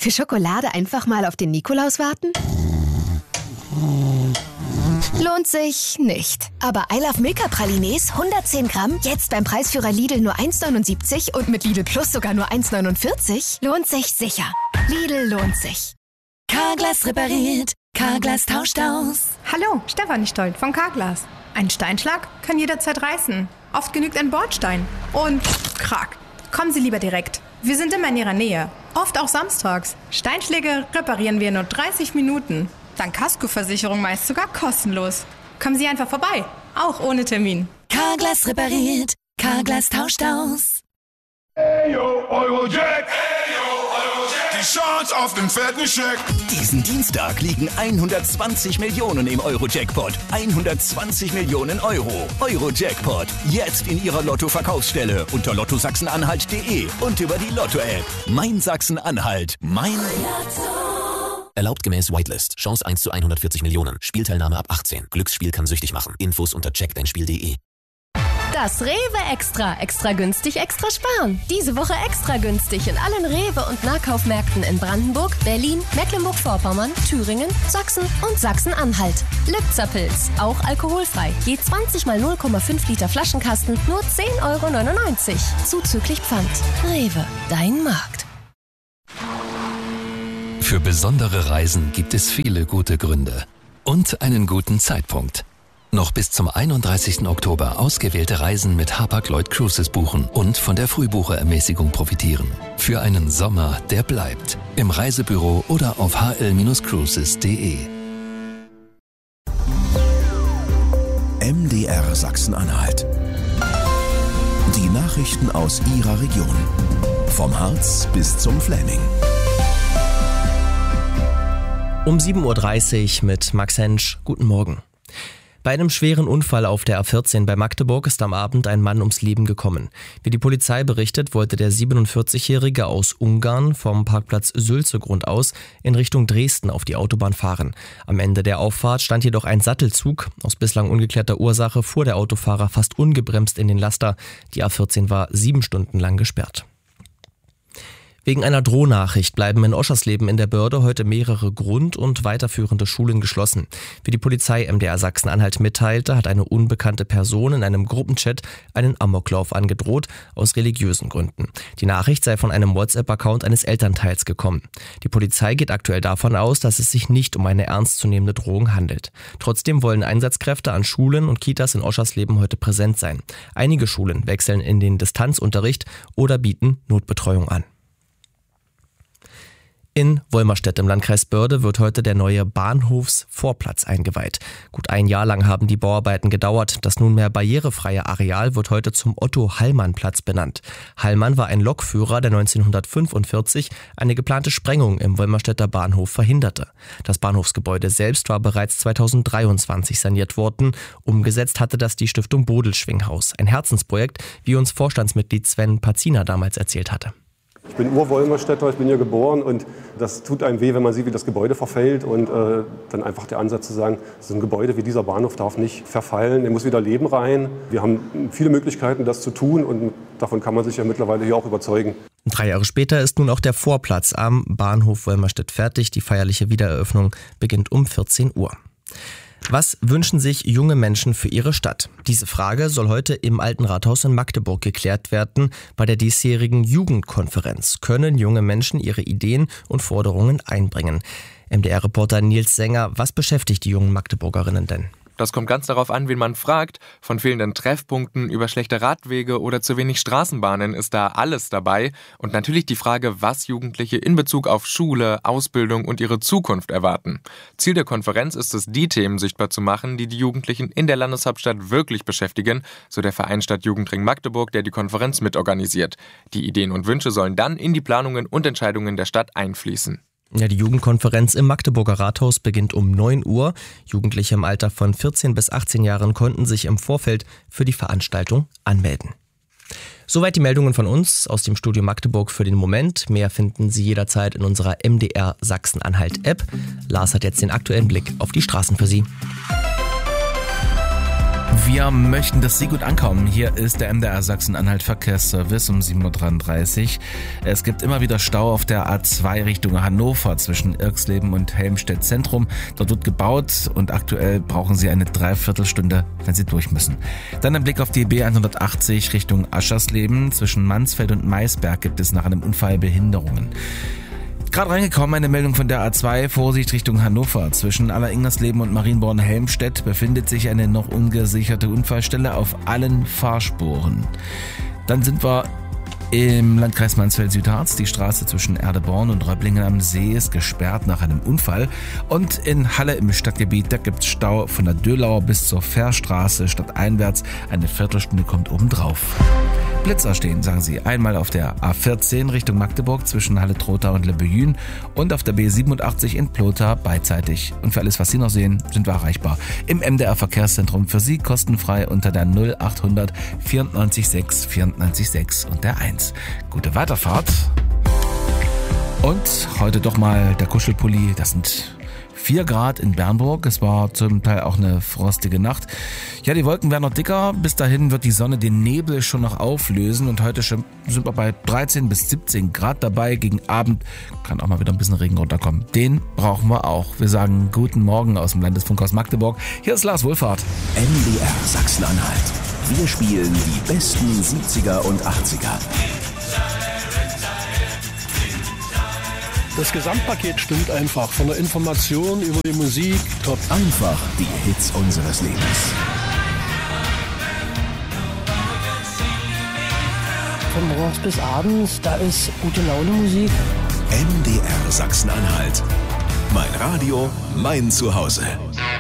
Für Schokolade einfach mal auf den Nikolaus warten? Lohnt sich nicht. Aber I Love Milka Pralines 110 Gramm, jetzt beim Preisführer Lidl nur 1,79 und mit Lidl Plus sogar nur 1,49, lohnt sich sicher. Lidl lohnt sich. Carglass repariert, Carglass tauscht aus. Hallo, Stefanie Stolt von Carglass. Ein Steinschlag kann jederzeit reißen. Oft genügt ein Bordstein. Und krack. Kommen Sie lieber direkt. Wir sind immer in Ihrer Nähe. Oft auch samstags. Steinschläge reparieren wir in nur 30 Minuten. Dank Kaskoversicherung meist sogar kostenlos. Kommen Sie einfach vorbei. Auch ohne Termin. Carglass repariert, Carglass tauscht aus. Eyo, Eurojack! Die Chance auf den fetten Scheck! Diesen Dienstag liegen 120 Millionen im Euro-Jackpot. 120 Millionen Euro. Euro-Jackpot. Jetzt in Ihrer Lotto-Verkaufsstelle unter lottosachsen-anhalt.de und über die Lotto-App. Mein Sachsen-Anhalt. Mein Lotto. Erlaubt gemäß Whitelist. Chance 1 zu 140 Millionen. Spielteilnahme ab 18. Glücksspiel kann süchtig machen. Infos unter checkdeinspiel.de. Das Rewe Extra. Extra günstig, extra sparen. Diese Woche extra günstig in allen Rewe- und Nahkaufmärkten in Brandenburg, Berlin, Mecklenburg-Vorpommern, Thüringen, Sachsen und Sachsen-Anhalt. Lübzer-Pilz, auch alkoholfrei. Je 20 mal 0,5 Liter Flaschenkasten, nur 10,99 €. Zuzüglich Pfand. Rewe, dein Markt. Für besondere Reisen gibt es viele gute Gründe. Und einen guten Zeitpunkt. Noch bis zum 31. Oktober ausgewählte Reisen mit Hapag-Lloyd Cruises buchen und von der Frühbucherermäßigung profitieren. Für einen Sommer, der bleibt. Im Reisebüro oder auf hl-cruises.de. MDR Sachsen-Anhalt. Die Nachrichten aus Ihrer Region. Vom Harz bis zum Fläming. Um 7.30 Uhr mit Max Hensch. Guten Morgen. Bei einem schweren Unfall auf der A14 bei Magdeburg ist am Abend ein Mann ums Leben gekommen. Wie die Polizei berichtet, wollte der 47-Jährige aus Ungarn vom Parkplatz Sülzegrund aus in Richtung Dresden auf die Autobahn fahren. Am Ende der Auffahrt stand jedoch ein Sattelzug. Aus bislang ungeklärter Ursache fuhr der Autofahrer fast ungebremst in den Laster. Die A14 war 7 Stunden lang gesperrt. Wegen einer Drohnachricht bleiben in Oschersleben in der Börde heute mehrere Grund- und weiterführende Schulen geschlossen. Wie die Polizei MDR Sachsen-Anhalt mitteilte, hat eine unbekannte Person in einem Gruppenchat einen Amoklauf angedroht, aus religiösen Gründen. Die Nachricht sei von einem WhatsApp-Account eines Elternteils gekommen. Die Polizei geht aktuell davon aus, dass es sich nicht um eine ernstzunehmende Drohung handelt. Trotzdem wollen Einsatzkräfte an Schulen und Kitas in Oschersleben heute präsent sein. Einige Schulen wechseln in den Distanzunterricht oder bieten Notbetreuung an. In Wolmerstedt im Landkreis Börde wird heute der neue Bahnhofsvorplatz eingeweiht. Gut ein Jahr lang haben die Bauarbeiten gedauert. Das nunmehr barrierefreie Areal wird heute zum Otto-Hallmann-Platz benannt. Hallmann war ein Lokführer, der 1945 eine geplante Sprengung im Wolmerstedter Bahnhof verhinderte. Das Bahnhofsgebäude selbst war bereits 2023 saniert worden. Umgesetzt hatte das die Stiftung Bodelschwinghaus. Ein Herzensprojekt, wie uns Vorstandsmitglied Sven Pazina damals erzählt hatte. Ich bin Ur-Wolmerstädter, ich bin hier geboren und das tut einem weh, wenn man sieht, wie das Gebäude verfällt und dann einfach der Ansatz zu sagen, so ein Gebäude wie dieser Bahnhof darf nicht verfallen, der muss wieder Leben rein. Wir haben viele Möglichkeiten, das zu tun und davon kann man sich ja mittlerweile hier auch überzeugen. 3 Jahre später ist nun auch der Vorplatz am Bahnhof Wolmerstedt fertig. Die feierliche Wiedereröffnung beginnt um 14 Uhr. Was wünschen sich junge Menschen für ihre Stadt? Diese Frage soll heute im Alten Rathaus in Magdeburg geklärt werden. Bei der diesjährigen Jugendkonferenz können junge Menschen ihre Ideen und Forderungen einbringen. MDR-Reporter Nils Sänger, was beschäftigt die jungen Magdeburgerinnen denn? Das kommt ganz darauf an, wen man fragt. Von fehlenden Treffpunkten über schlechte Radwege oder zu wenig Straßenbahnen ist da alles dabei. Und natürlich die Frage, was Jugendliche in Bezug auf Schule, Ausbildung und ihre Zukunft erwarten. Ziel der Konferenz ist es, die Themen sichtbar zu machen, die die Jugendlichen in der Landeshauptstadt wirklich beschäftigen, so der Verein Stadtjugendring Magdeburg, der die Konferenz mitorganisiert. Die Ideen und Wünsche sollen dann in die Planungen und Entscheidungen der Stadt einfließen. Ja, die Jugendkonferenz im Magdeburger Rathaus beginnt um 9 Uhr. Jugendliche im Alter von 14 bis 18 Jahren konnten sich im Vorfeld für die Veranstaltung anmelden. Soweit die Meldungen von uns aus dem Studio Magdeburg für den Moment. Mehr finden Sie jederzeit in unserer MDR Sachsen-Anhalt-App. Lars hat jetzt den aktuellen Blick auf die Straßen für Sie. Wir möchten, dass Sie gut ankommen. Hier ist der MDR Sachsen-Anhalt Verkehrsservice um 7.33 Uhr. Es gibt immer wieder Stau auf der A2 Richtung Hannover zwischen Irxleben und Helmstedt Zentrum. Dort wird gebaut und aktuell brauchen Sie eine Dreiviertelstunde, wenn Sie durch müssen. Dann ein Blick auf die B180 Richtung Aschersleben. Zwischen Mansfeld und Maisberg gibt es nach einem Unfall Behinderungen. Gerade reingekommen, eine Meldung von der A2, Vorsicht Richtung Hannover. Zwischen Alleringersleben und Marienborn-Helmstedt befindet sich eine noch ungesicherte Unfallstelle auf allen Fahrspuren. Dann sind wir im Landkreis Mansfeld-Südharz. Die Straße zwischen Erdeborn und Röblingen am See ist gesperrt nach einem Unfall. Und in Halle im Stadtgebiet, da gibt's Stau von der Dölauer bis zur Fährstraße stadteinwärts. Eine Viertelstunde kommt obendrauf. Blitzer stehen, sagen sie, einmal auf der A14 Richtung Magdeburg zwischen Halle-Trotha und Le Beuün und auf der B87 in Plotha beidseitig. Und für alles, was Sie noch sehen, sind wir erreichbar im MDR Verkehrszentrum für Sie kostenfrei unter der 0800 94 6 94 6 und der 1. Gute Weiterfahrt. Und heute doch mal der Kuschelpulli, das sind 4 Grad in Bernburg. Es war zum Teil auch eine frostige Nacht. Ja, die Wolken werden noch dicker. Bis dahin wird die Sonne den Nebel schon noch auflösen. Und heute sind wir bei 13 bis 17 Grad dabei. Gegen Abend kann auch mal wieder ein bisschen Regen runterkommen. Den brauchen wir auch. Wir sagen guten Morgen aus dem Landesfunkhaus Magdeburg. Hier ist Lars Wohlfahrt. MDR Sachsen-Anhalt. Wir spielen die besten 70er und 80er. Das Gesamtpaket stimmt einfach. Von der Information über die Musik, top. Einfach die Hits unseres Lebens. Von morgens bis abends, da ist gute Laune Musik. MDR Sachsen-Anhalt. Mein Radio, mein Zuhause.